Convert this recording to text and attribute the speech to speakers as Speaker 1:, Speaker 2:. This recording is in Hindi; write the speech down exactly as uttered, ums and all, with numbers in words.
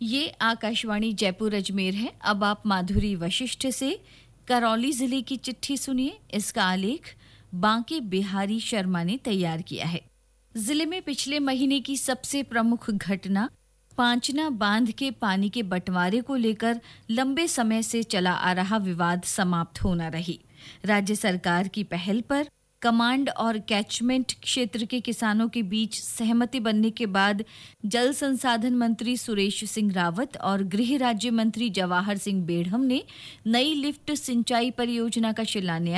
Speaker 1: ये आकाशवाणी जयपुर अजमेर है। अब आप माधुरी वशिष्ठ से करौली जिले की चिट्ठी सुनिए। इसका आलेख बांके बिहारी शर्मा ने तैयार किया है। जिले में पिछले महीने की सबसे प्रमुख घटना पांचना बांध के पानी के बंटवारे को लेकर लंबे समय से चला आ रहा विवाद समाप्त होना रही। राज्य सरकार की पहल पर कमांड और कैचमेंट क्षेत्र के किसानों के बीच सहमति बनने के बाद जल संसाधन मंत्री सुरेश सिंह रावत और गृह राज्य मंत्री जवाहर सिंह बेढ़म ने नई लिफ्ट सिंचाई परियोजना का शिलान्यास